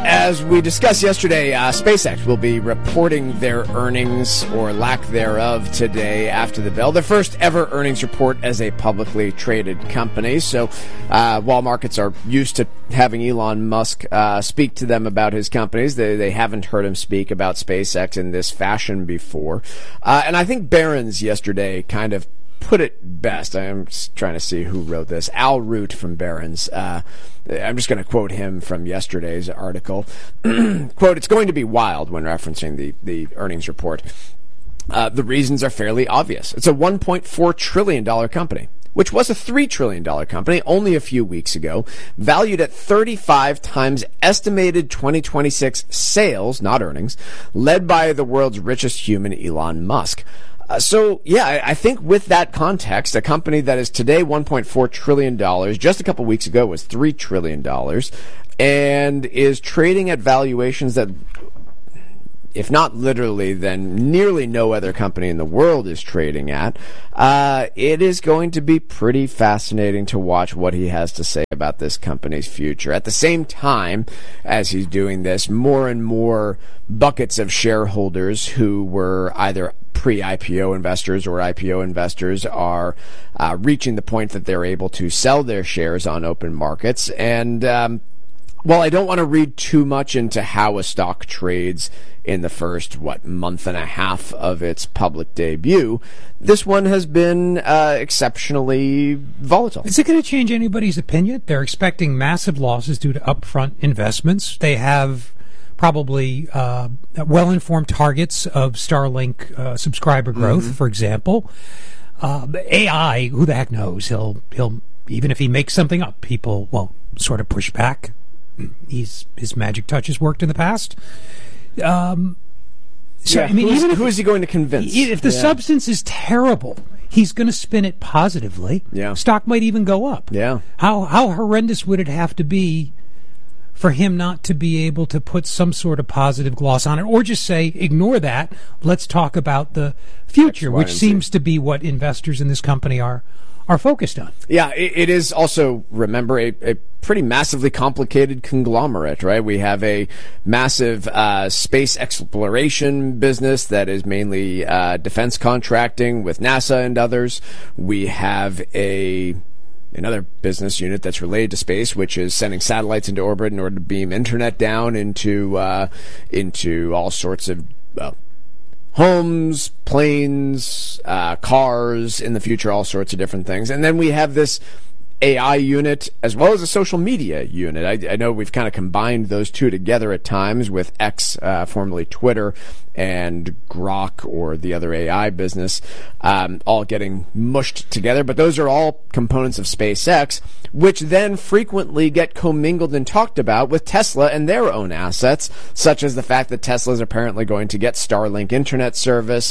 As we discussed yesterday, SpaceX will be reporting their earnings or lack thereof today after the bell. Their first ever earnings report as a publicly traded company. So while markets are used to having Elon Musk speak to them about his companies, they haven't heard him speak about SpaceX in this fashion before. And I think Barron's yesterday kind of put it best. I'm just trying to see who wrote this. Al Root from Barron's. I'm just going to quote him from yesterday's article. Quote, "It's going to be wild," when referencing the earnings report. The reasons are fairly obvious. It's a $1.4 trillion company, which was a $3 trillion company only a few weeks ago, valued at 35 times estimated 2026 sales, not earnings, led by the world's richest human, Elon Musk. I think with that context, a company that is today $1.4 trillion, just a couple weeks ago was $3 trillion, and is trading at valuations that, if not literally, then nearly no other company in the world is trading at, it is going to be pretty fascinating to watch what he has to say about this company's future. At the same time as he's doing this, more and more buckets of shareholders who were either pre-IPO investors or IPO investors are reaching the point that they're able to sell their shares on open markets. And while I don't want to read too much into how a stock trades in the first, month and a half of its public debut, this one has been exceptionally volatile. Is it going to change anybody's opinion? They're expecting massive losses due to upfront investments. They have probably well-informed targets of Starlink subscriber growth, for example. AI, who the heck knows? He'll even if he makes something up, people won't sort of push back. His magic touch has worked in the past. Who is he going to convince? If the substance is terrible, he's going to spin it positively. Yeah. Stock might even go up. Yeah. How horrendous would it have to be for him not to be able to put some sort of positive gloss on it, or just say, ignore that, let's talk about the future, which seems to be what investors in this company are focused on. Yeah, it is also, remember, a pretty massively complicated conglomerate, right? We have a massive space exploration business that is mainly defense contracting with NASA and others. We have another business unit that's related to space, which is sending satellites into orbit in order to beam internet down into all sorts of homes, planes, cars, in the future, all sorts of different things. And then we have this AI unit as well as a social media unit. I know we've kind of combined those two together at times with X, formerly Twitter, and Grok, or the other AI business, all getting mushed together. But those are all components of SpaceX, which then frequently get commingled and talked about with Tesla and their own assets, such as the fact that Tesla is apparently going to get Starlink internet service,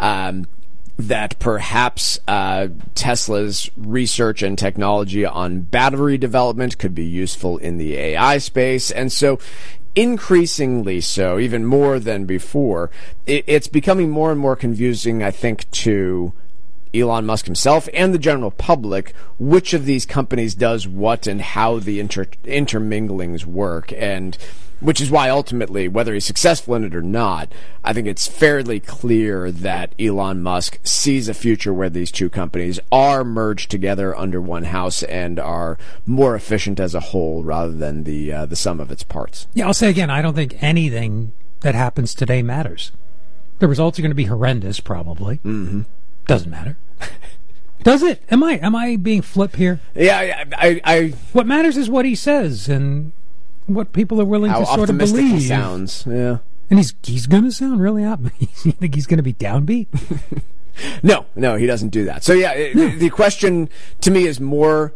that perhaps Tesla's research and technology on battery development could be useful in the AI space. And so increasingly so, even more than before, it's becoming more and more confusing, I think, to Elon Musk himself and the general public, which of these companies does what and how the interminglings work. And which is why ultimately, whether he's successful in it or not, I think it's fairly clear that Elon Musk sees a future where these two companies are merged together under one house and are more efficient as a whole rather than the sum of its parts. Yeah, I'll say again, I don't think anything that happens today matters. The results are going to be horrendous, probably. Mm-hmm. Doesn't matter. Does it? Am I being flip here? Yeah, I what matters is what he says and what people are willing to sort of believe. How optimistic he sounds, yeah. And he's going to sound really optimistic. You think he's going to be downbeat? No, he doesn't do that. So yeah, the question to me is more,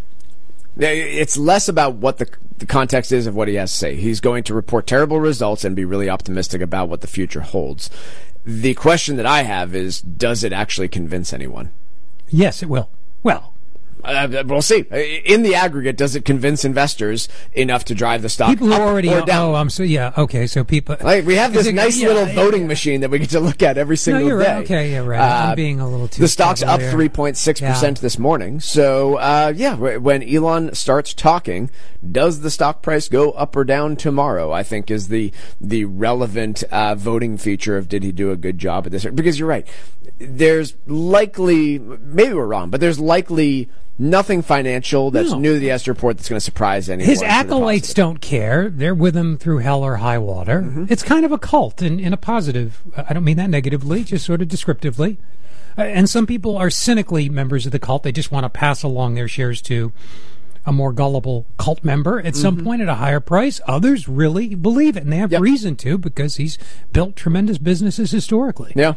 it's less about what the context is of what he has to say. He's going to report terrible results and be really optimistic about what the future holds. The question that I have is, does it actually convince anyone? Yes, it will. Well, We'll see. In the aggregate, does it convince investors enough to drive the stock people who up already or down? So people we have this nice little voting machine that we get to look at every single you're day. Right. Okay, yeah, right. I'm being a little too. The stock's up 3.6% this morning. So when Elon starts talking, does the stock price go up or down tomorrow? I think is the relevant voting feature of did he do a good job at this? Because you're right. There's likely, maybe we're wrong, but there's likely nothing financial that's new to the S report that's going to surprise anyone. His acolytes don't care. They're with him through hell or high water. Mm-hmm. It's kind of a cult in a positive. I don't mean that negatively, just sort of descriptively. And some people are cynically members of the cult. They just want to pass along their shares to a more gullible cult member at some point at a higher price. Others really believe it, and they have reason to because he's built tremendous businesses historically. Yeah.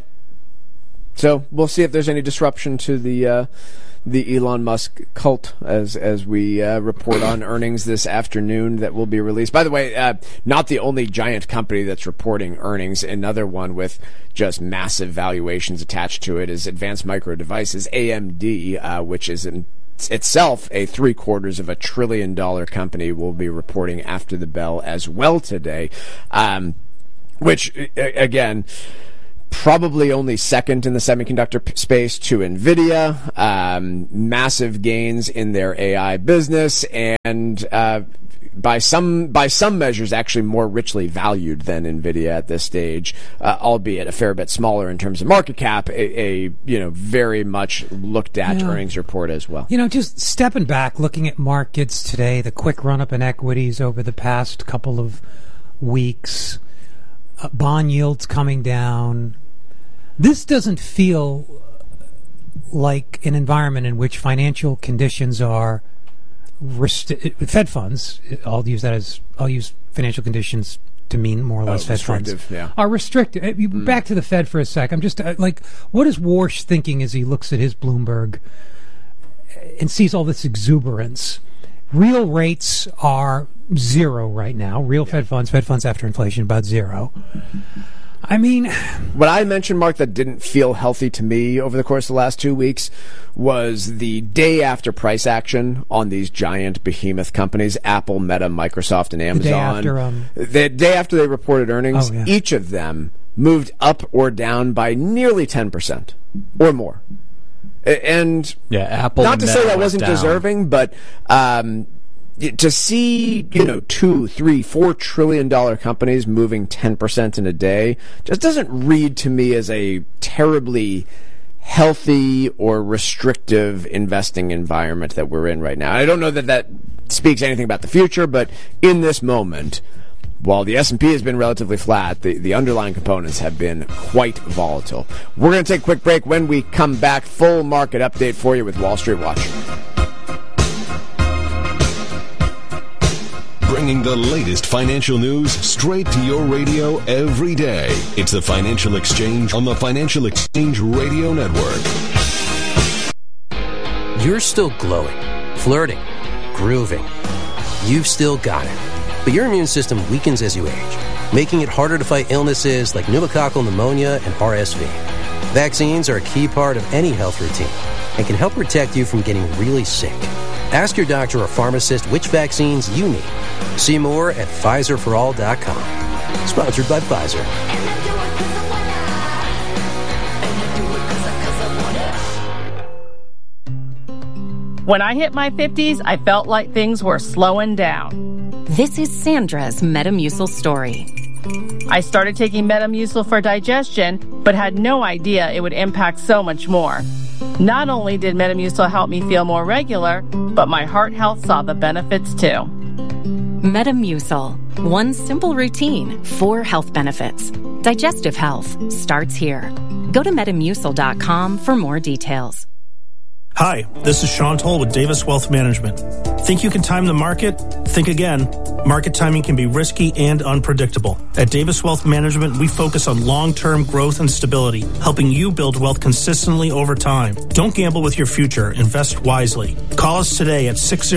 So we'll see if there's any disruption to the Elon Musk cult as we report on earnings this afternoon that will be released. By the way, not the only giant company that's reporting earnings. Another one with just massive valuations attached to it is Advanced Micro Devices, AMD, which is itself a $750 billion company, will be reporting after the bell as well today, which, again, probably only second in the semiconductor space to NVIDIA, massive gains in their AI business, and by some measures actually more richly valued than NVIDIA at this stage, albeit a fair bit smaller in terms of market cap, a very much looked at earnings report as well. Just stepping back, looking at markets today, the quick run-up in equities over the past couple of weeks, bond yields coming down. This doesn't feel like an environment in which financial conditions are Fed funds. I'll use financial conditions to mean more or less Fed funds are restricted. Back to the Fed for a sec. I'm just what is Warsh thinking as he looks at his Bloomberg and sees all this exuberance? Real rates are zero right now. Real Fed funds after inflation, about zero. I mean, what I mentioned, Mark, that didn't feel healthy to me over the course of the last 2 weeks was the day after price action on these giant behemoth companies, Apple, Meta, Microsoft, and Amazon. The day after they reported earnings, each of them moved up or down by nearly 10% or more. And Apple, not to say that wasn't deserving, but to see, $2, $3, $4 trillion companies moving 10% in a day just doesn't read to me as a terribly healthy or restrictive investing environment that we're in right now. I don't know that speaks anything about the future, but in this moment, while the S&P has been relatively flat, the underlying components have been quite volatile. We're going to take a quick break. When we come back, full market update for you with Wall Street Watch. Bringing the latest financial news straight to your radio every day. It's the Financial Exchange on the Financial Exchange Radio Network. You're still glowing, flirting, grooving. You've still got it. But your immune system weakens as you age, making it harder to fight illnesses like pneumococcal pneumonia and RSV. Vaccines are a key part of any health routine and can help protect you from getting really sick. Ask your doctor or pharmacist which vaccines you need. See more at PfizerForAll.com. Sponsored by Pfizer. When I hit my 50s, I felt like things were slowing down. This is Sandra's Metamucil story. I started taking Metamucil for digestion, but had no idea it would impact so much more. Not only did Metamucil help me feel more regular, but my heart health saw the benefits too. Metamucil. One simple routine, 4 health benefits. Digestive health starts here. Go to Metamucil.com for more details. Hi, this is Sean Toll with Davis Wealth Management. Think you can time the market? Think again. Market timing can be risky and unpredictable. At Davis Wealth Management, we focus on long-term growth and stability, helping you build wealth consistently over time. Don't gamble with your future. Invest wisely. Call us today at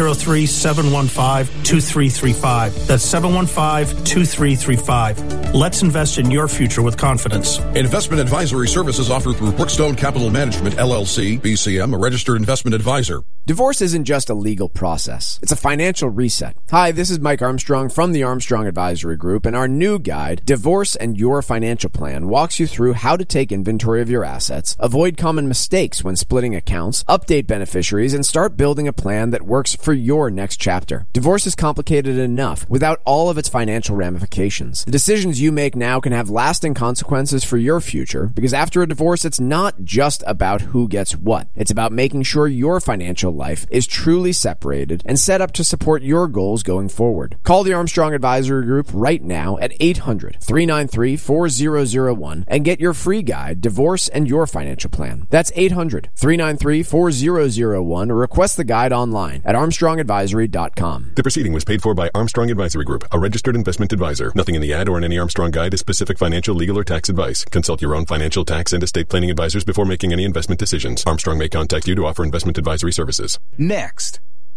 603-715-2335. That's 715-2335. Let's invest in your future with confidence. Investment advisory services offered through Brookstone Capital Management, LLC, BCM, a registered registered investment advisor. Divorce isn't just a legal process. It's a financial reset. Hi, this is Mike Armstrong from the Armstrong Advisory Group, and our new guide, Divorce and Your Financial Plan, walks you through how to take inventory of your assets, avoid common mistakes when splitting accounts, update beneficiaries, and start building a plan that works for your next chapter. Divorce is complicated enough without all of its financial ramifications. The decisions you make now can have lasting consequences for your future, because after a divorce, it's not just about who gets what. It's about making sure your financial life is truly separated and set up to support your goals going forward. Call the Armstrong Advisory Group right now at 800-393-4001 and get your free guide, Divorce and Your Financial Plan. That's 800-393-4001 or request the guide online at armstrongadvisory.com. The proceeding was paid for by Armstrong Advisory Group, a registered investment advisor. Nothing in the ad or in any Armstrong guide is specific financial, legal, or tax advice. Consult your own financial, tax, and estate planning advisors before making any investment decisions. Armstrong may contact you to offer investment advisory services. Next.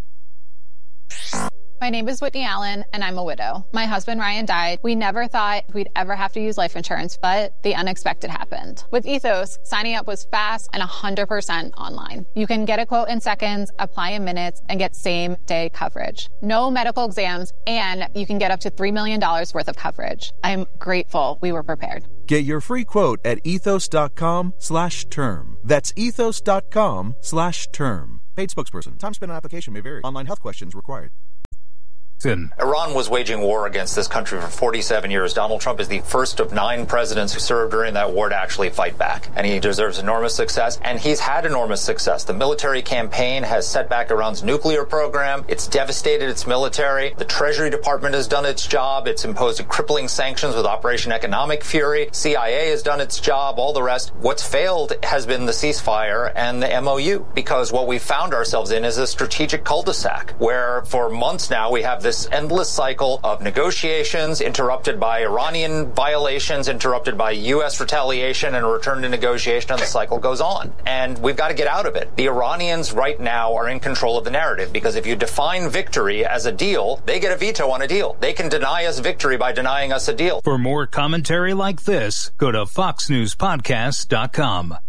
My name is Whitney Allen, and I'm a widow. My husband, Ryan, died. We never thought we'd ever have to use life insurance, but the unexpected happened. With Ethos, signing up was fast and 100% online. You can get a quote in seconds, apply in minutes, and get same-day coverage. No medical exams, and you can get up to $3 million worth of coverage. I'm grateful we were prepared. Get your free quote at ethos.com/term. That's ethos.com/term. Paid spokesperson. Time spent on application may vary. Online health questions required. Iran was waging war against this country for 47 years. Donald Trump is the first of 9 presidents who served during that war to actually fight back. And he deserves enormous success. And he's had enormous success. The military campaign has set back Iran's nuclear program. It's devastated its military. The Treasury Department has done its job. It's imposed crippling sanctions with Operation Economic Fury. CIA has done its job. All the rest. What's failed has been the ceasefire and the MOU. Because what we found ourselves in is a strategic cul-de-sac where for months now we have this endless cycle of negotiations interrupted by Iranian violations, interrupted by U.S. retaliation and a return to negotiation, and the cycle goes on. And we've got to get out of it. The Iranians right now are in control of the narrative because if you define victory as a deal, they get a veto on a deal. They can deny us victory by denying us a deal. For more commentary like this, go to foxnewspodcast.com.